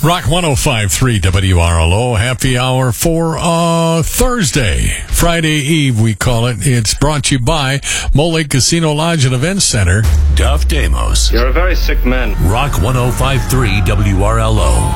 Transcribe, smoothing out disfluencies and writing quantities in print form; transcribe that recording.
Rock 105.3 WRLO, happy hour for Thursday, Friday Eve, we call it. It's brought to you by Mole Lake Casino Lodge and Event Center. Duff Damos. You're a very sick man. Rock 105.3 WRLO.